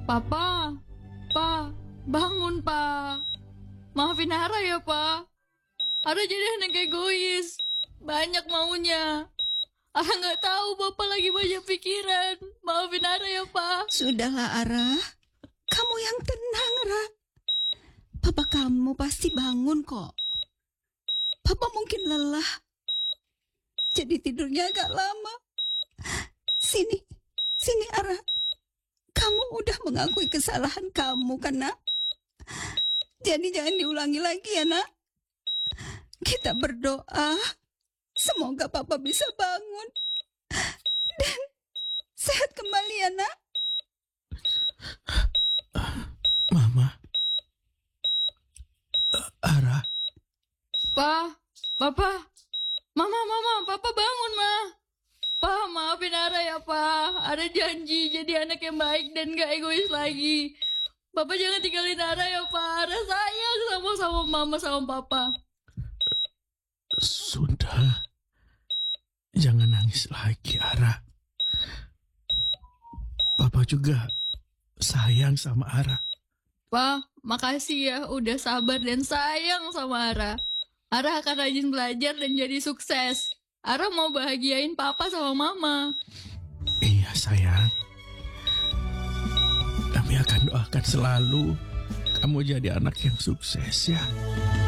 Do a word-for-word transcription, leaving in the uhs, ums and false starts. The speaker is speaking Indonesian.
Papa, Pa, bangun, Pa. Maafin Ara ya, Pa. Ara jadi anak egois. Banyak maunya. Ara nggak tahu Papa lagi banyak pikiran. Maafin Ara ya, Pa. Sudahlah, Ara. Kamu yang tenang, Ra. Papa kamu pasti bangun kok. Papa mungkin lelah. Jadi tidurnya agak lama. Sini, sini Ara. Kamu udah mengakui kesalahan kamu kan, Nak? Jadi jangan diulangi lagi ya, Nak. Kita berdoa. Semoga Papa bisa bangun. Dan sehat kembali ya, Nak. Mama. Ara. Pa, Papa. Mama, Mama, Papa bangun, Ma. Pa, maafin Ara ya, Pa. Ara janji jadi anak yang baik dan gak egois lagi. Papa jangan tinggalin Ara ya, Pa. Ara sayang sama sama Mama sama Papa. Sudah. Jangan nangis lagi, Ara. Papa juga sayang sama Ara. Pa, makasih ya udah sabar dan sayang sama Ara. Ara akan rajin belajar dan jadi sukses. Ara mau bahagiain Papa sama Mama. Iya, sayang. Kami akan doakan selalu kamu jadi anak yang sukses ya.